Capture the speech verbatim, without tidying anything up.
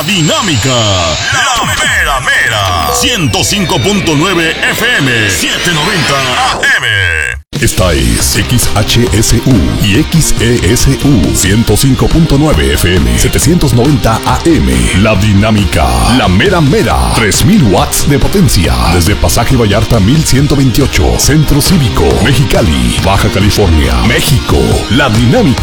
Dinámica, la mera mera. ciento cinco punto nueve F M, setecientos noventa A M. Esta es X H S U y X E S U ciento cinco punto nueve F M, setecientos noventa A M. La Dinámica, la mera mera. tres mil watts de potencia. Desde Pasaje Vallarta mil ciento veintiocho, Centro Cívico, Mexicali, Baja California, México. La Dinámica.